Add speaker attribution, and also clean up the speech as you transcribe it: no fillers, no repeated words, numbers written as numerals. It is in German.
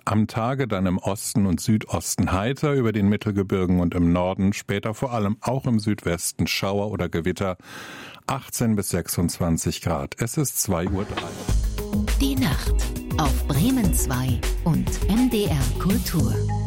Speaker 1: Am Tage dann im Osten und Südosten heiter, über den Mittelgebirgen und im Norden, später vor allem auch im Südwesten Schauer oder Gewitter, 18 bis 26 Grad. Es ist 2:03 Uhr.
Speaker 2: Die Nacht auf Bremen 2 und MDR Kultur.